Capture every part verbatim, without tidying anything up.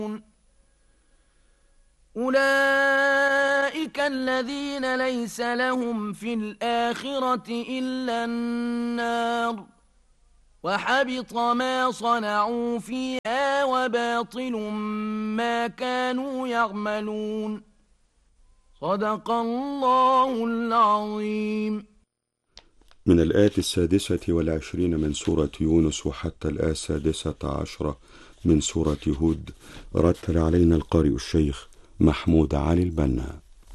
أولئك الذين ليس لهم في الآخرة إلا النار وحبط ما صنعوا فيها وباطل ما كانوا يعملون. صدق الله العظيم. من الآية السادسة والعشرين من سورة يونس وحتى الآية السادسة عشرة من سورة هود. رتل علينا القارئ الشيخ محمود علي البنا.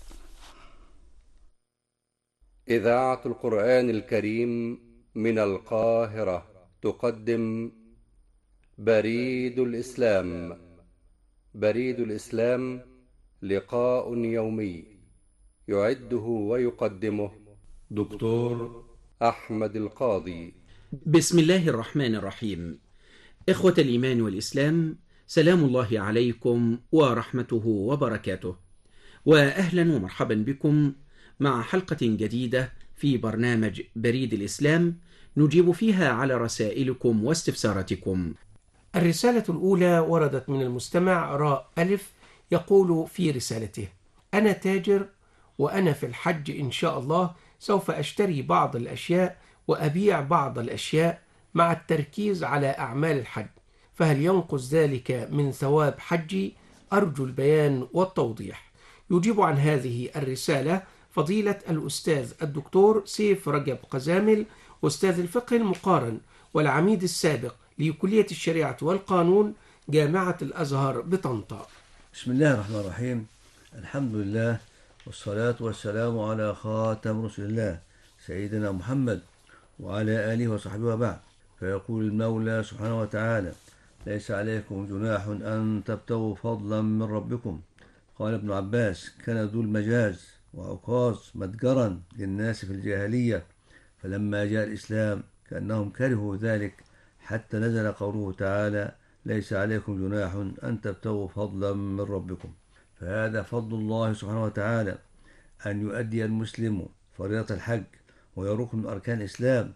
إذاعة القرآن الكريم من القاهرة تقدم بريد الإسلام. بريد الإسلام لقاء يومي يعده ويقدمه دكتور أحمد القاضي. بسم الله الرحمن الرحيم. إخوة الإيمان والإسلام، سلام الله عليكم ورحمته وبركاته، وأهلا ومرحبا بكم مع حلقة جديدة في برنامج بريد الإسلام نجيب فيها على رسائلكم واستفساراتكم. الرسالة الأولى وردت من المستمع راء ألف، يقول في رسالته: أنا تاجر وأنا في الحج إن شاء الله سوف أشتري بعض الأشياء وأبيع بعض الأشياء مع التركيز على أعمال الحج، فهل ينقص ذلك من ثواب حجي؟ أرجو البيان والتوضيح. يجيب عن هذه الرسالة فضيلة الأستاذ الدكتور سيف رجب قزامل، أستاذ الفقه المقارن والعميد السابق لكلية الشريعة والقانون جامعة الأزهر بطنطا. بسم الله الرحمن الرحيم. الحمد لله والصلاة والسلام على خاتم رسول الله سيدنا محمد وعلى آله وصحبه وبعد. فيقول المولى سبحانه وتعالى: ليس عليكم جناح أن تبتغوا فضلا من ربكم. قال ابن عباس: كان ذو المجاز وعكاظ متجرا للناس في الجاهلية، فلما جاء الإسلام كأنهم كرهوا ذلك حتى نزل قوله تعالى: ليس عليكم جناح أن تبتغوا فضلا من ربكم. فهذا فضل الله سبحانه وتعالى أن يؤدي المسلم فريضة الحج، وهي ركن من أركان الإسلام،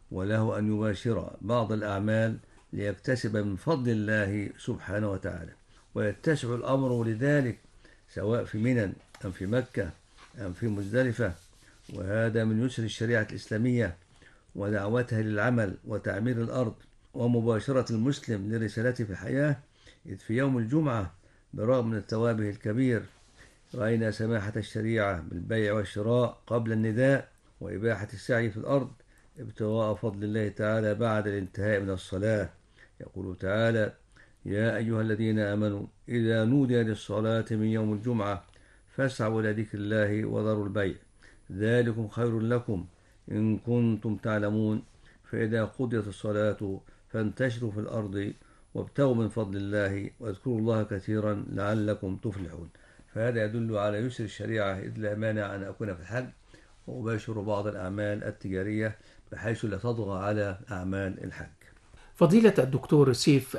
وله أن يباشر بعض الأعمال ليكتسب من فضل الله سبحانه وتعالى، ويتسع الأمر لذلك سواء في منى أم في مكة أم في مزدلفة. وهذا من يسر الشريعة الإسلامية ودعوتها للعمل وتعمير الأرض ومباشرة المسلم لرسالته في الحياة. إذ في يوم الجمعة برغم من ثوابه الكبير رأينا سماحة الشريعة بالبيع والشراء قبل النداء، وإباحة السعي في الأرض ابتغاء فضل الله تعالى بعد الانتهاء من الصلاة. يقول تعالى: يا أيها الذين آمنوا إذا نودي للصلاة من يوم الجمعة فاسعوا إلى ذكر الله وذروا البيع ذلكم خير لكم إن كنتم تعلمون. فإذا قضيت الصلاة فانتشروا في الأرض وابتغوا من فضل الله واذكروا الله كثيرا لعلكم تفلحون. فهذا يدل على يسر الشريعة، إذ لا مانع أن أكون في الحج وأباشر بعض الأعمال التجارية بحيث لا تطغى على أعمال الحج. فضيلة الدكتور سيف،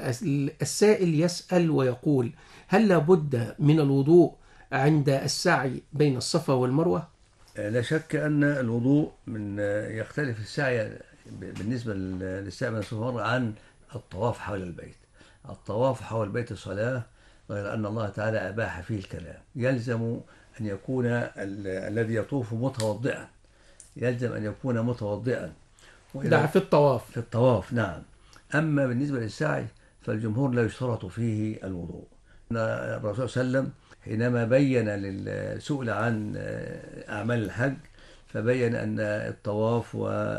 السائل يسأل ويقول: هل لابد من الوضوء عند السعي بين الصفا والمروة؟ لا شك أن الوضوء من يختلف السعي بالنسبة للسعي بين الصفا والمروة عن الطواف حول البيت. الطواف حول البيت الصلاة، غير أن الله تعالى أباح فيه الكلام. يلزم أن يكون الذي يطوف متوضئا، يلزم أن يكون متوضئا. ده في الطواف. في الطواف نعم. أما بالنسبة للسعي فالجمهور لا يشترط فيه الوضوء. الرسول صلى الله عليه وسلم حينما بين للسؤال عن أعمال الحج فبين أن الطواف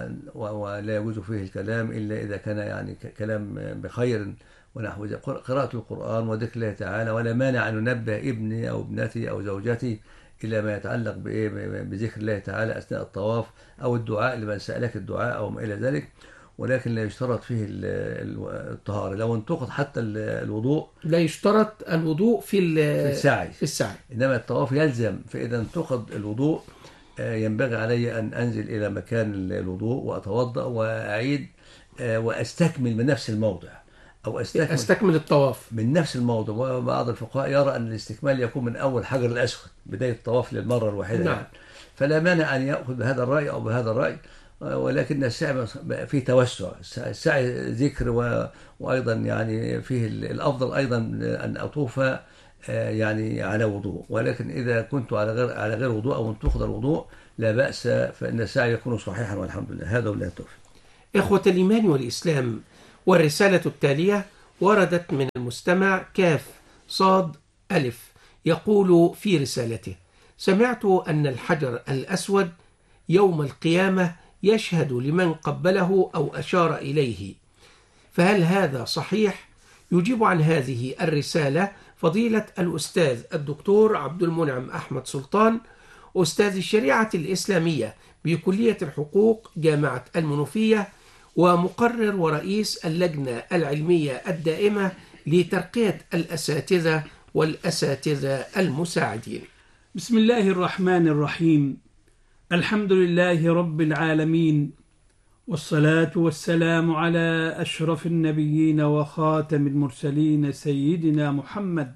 ولا يجوز فيه الكلام إلا إذا كان يعني كلام بخير ونحو قراءة القرآن وذكر الله تعالى، ولا مانع أن ننبه ابني أو ابنتي أو زوجتي إلى ما يتعلق بذكر الله تعالى أثناء الطواف، أو الدعاء لمن سألك الدعاء أو ما إلى ذلك. ولكن لا يشترط فيه الطهارة. لو انتقض حتى الوضوء لا يشترط الوضوء في في السعي. في السعي إنما الطواف يلزم. فإذا انتقض الوضوء ينبغي علي أن أنزل إلى مكان الوضوء وأتوضأ وأعيد وأستكمل من نفس الموضع، أو أستكمل, أستكمل الطواف من نفس الموضع. وبعض الفقهاء يرى أن الاستكمال يكون من أول حجر الأسود بداية الطواف للمرة الواحدة. نعم. فلا مانع أن يأخذ بهذا الرأي أو بهذا الرأي. ولكن السعي بقى فيه توسع، السعي ذكر و- وأيضا يعني فيه الأفضل أيضا أن أطوف آه، يعني على وضوء، ولكن إذا كنت على غير على غير وضوء أو انتقض الوضوء لا بأس، فإن السعي يكون صحيحا والحمد لله. هذا ولا التوفيق. إخوة الإيمان والإسلام، والرسالة التالية وردت من المستمع كاف صاد ألف، يقول في رسالته: سمعت أن الحجر الأسود يوم القيامة يشهد لمن قبله أو أشار إليه، فهل هذا صحيح؟ يجيب عن هذه الرسالة فضيلة الأستاذ الدكتور عبد المنعم أحمد سلطان، أستاذ الشريعة الإسلامية بكلية الحقوق جامعة المنوفية، ومقرر ورئيس اللجنة العلمية الدائمة لترقية الأساتذة والأساتذة المساعدين. بسم الله الرحمن الرحيم. الحمد لله رب العالمين، والصلاة والسلام على أشرف النبيين وخاتم المرسلين سيدنا محمد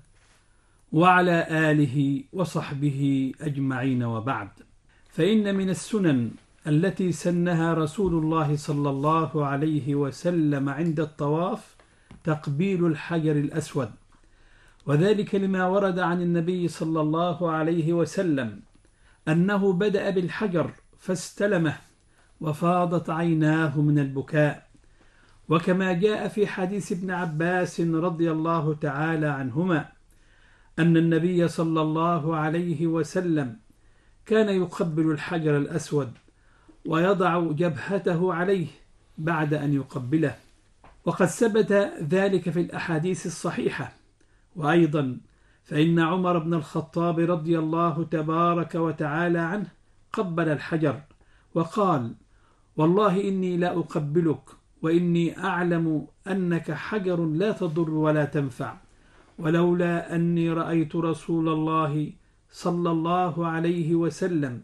وعلى آله وصحبه أجمعين، وبعد. فإن من السنن التي سنها رسول الله صلى الله عليه وسلم عند الطواف تقبيل الحجر الأسود، وذلك لما ورد عن النبي صلى الله عليه وسلم أنه بدأ بالحجر فاستلمه وفاضت عيناه من البكاء، وكما جاء في حديث ابن عباس رضي الله تعالى عنهما أن النبي صلى الله عليه وسلم كان يقبل الحجر الأسود ويضع جبهته عليه بعد أن يقبله، وقد ثبت ذلك في الأحاديث الصحيحة. وأيضا فإن عمر بن الخطاب رضي الله تبارك وتعالى عنه قبل الحجر وقال: والله إني لا أقبلك وإني أعلم أنك حجر لا تضر ولا تنفع، ولولا أني رأيت رسول الله صلى الله عليه وسلم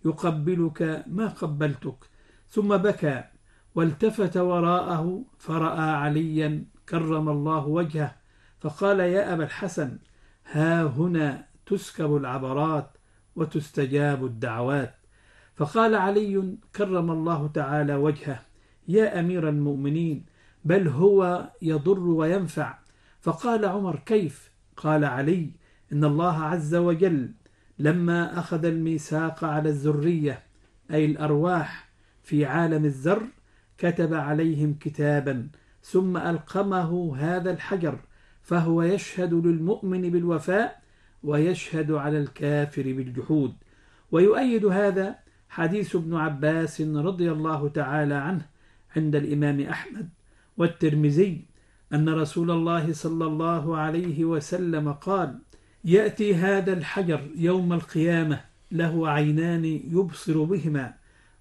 يقبلك ما قبلتك. ثم بكى والتفت وراءه فرأى عليا كرم الله وجهه فقال: يا أبا الحسن، ها هنا تسكب العبرات وتستجاب الدعوات. فقال علي كرم الله تعالى وجهه: يا أمير المؤمنين، بل هو يضر وينفع. فقال عمر: كيف؟ قال علي: إن الله عز وجل لما أخذ الميثاق على الذرية أي الأرواح في عالم الذر كتب عليهم كتابا ثم ألقمه هذا الحجر، فهو يشهد للمؤمن بالوفاء ويشهد على الكافر بالجحود. ويؤيد هذا حديث ابن عباس رضي الله تعالى عنه عند الإمام أحمد والترمذي أن رسول الله صلى الله عليه وسلم قال: يأتي هذا الحجر يوم القيامة له عينان يبصر بهما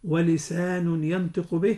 ولسان ينطق به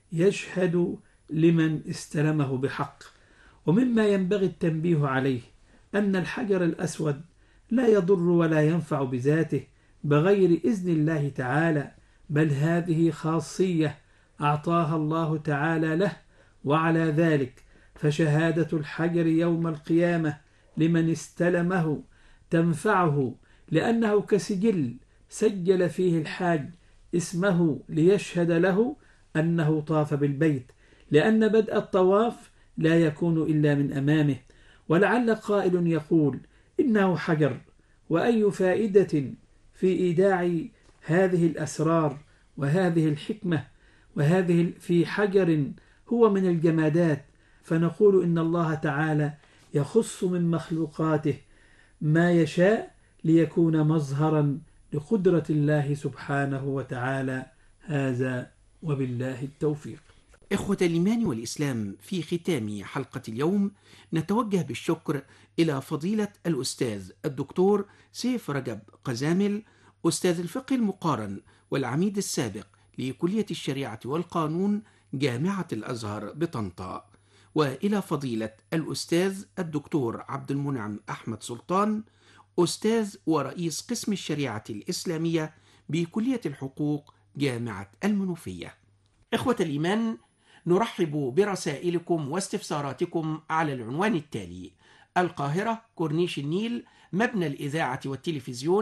يشهد لمن استلمه بحق. ومما ينبغي التنبيه عليه أن الحجر الأسود لا يضر ولا ينفع بذاته بغير إذن الله تعالى، بل هذه خاصية أعطاها الله تعالى له، وعلى ذلك فشهادة الحجر يوم القيامة لمن استلمه تنفعه، لأنه كسجل سجل فيه الحاج اسمه ليشهد له أنه طاف بالبيت، لأن بدء الطواف لا يكون إلا من أمامه. ولعل قائل يقول: إنه حجر، وأي فائدة في إيداع هذه الأسرار وهذه الحكمة وهذه في حجر هو من الجمادات؟ فنقول إن الله تعالى يخص من مخلوقاته ما يشاء ليكون مظهرا لقدرة الله سبحانه وتعالى. هذا وبالله التوفيق. إخوة الإيمان والإسلام، في ختام حلقة اليوم نتوجه بالشكر إلى فضيلة الأستاذ الدكتور سيف رجب قزامل، أستاذ الفقه المقارن والعميد السابق لكلية الشريعة والقانون جامعة الأزهر بطنطا، وإلى فضيلة الأستاذ الدكتور عبد المنعم أحمد سلطان، أستاذ ورئيس قسم الشريعة الإسلامية بكلية الحقوق جامعة المنوفية. إخوة الإيمان، نرحب برسائلكم واستفساراتكم على العنوان التالي: القاهرة، كورنيش النيل، مبنى الإذاعة والتلفزيون،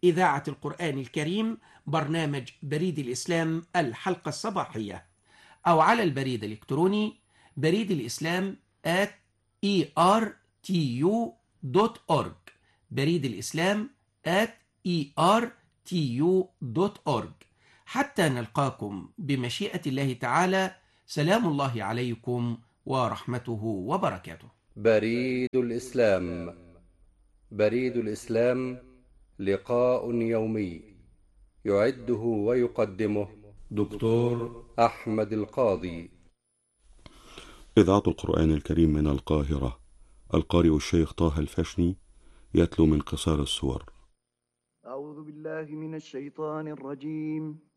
إذاعة القرآن الكريم برنامج بريد الإسلام الحلقة الصباحية، أو على البريد الإلكتروني بريد الإسلام at e r t u dot org، بريد الإسلام at e r t u dot org. حتى نلقاكم بمشيئة الله تعالى، سلام الله عليكم ورحمته وبركاته. بريد الإسلام. بريد الإسلام لقاء يومي يعده ويقدمه دكتور أحمد القاضي. إذاعة القرآن الكريم من القاهرة، القارئ الشيخ طه الفشني يتلو من قصار السور. أعوذ بالله من الشيطان الرجيم.